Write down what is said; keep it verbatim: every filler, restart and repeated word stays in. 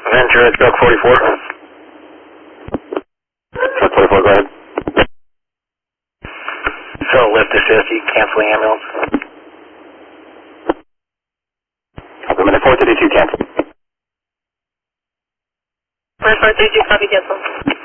Ventura, it's Doug forty-four. Doug forty-four, go ahead. So, lift assist, you can cancel the ambulance. Copy, minute four thirty-two, cancel. four thirty-two, copy, cancel.